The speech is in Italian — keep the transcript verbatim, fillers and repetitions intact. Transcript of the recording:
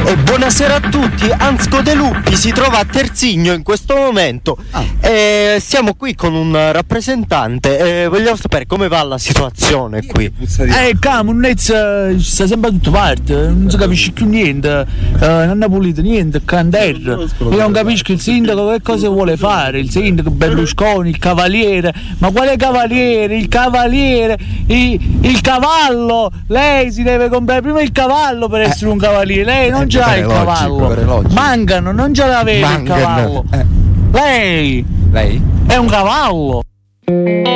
Eh, buonasera a tutti, Ansco De Lupi si trova a Terzigno in questo momento. Ah. Eh, siamo qui con un rappresentante, eh, vogliamo sapere come va la situazione qui. Eh, camo, non sta sempre da tutte parti, non si capisce più niente, eh, non è pulito niente, canterra. Io non capisco il sindaco che cosa vuole fare, il sindaco Berlusconi, il cavaliere, ma quale cavaliere? Il cavaliere, il, il cavallo, lei si deve comprare prima il cavallo per essere eh. un cavaliere, lei non ce l'ha il logico, cavallo, mancano, non ce l'avete il cavallo, eh. lei, lei è un cavallo.